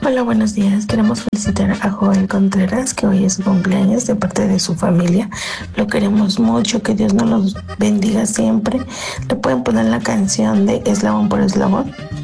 Hola, buenos días. Queremos felicitar a Joel Contreras, que hoy es su cumpleaños, de parte de su familia. Lo queremos mucho, que Dios nos los bendiga siempre. Le pueden poner la canción de Eslabón por Eslabón.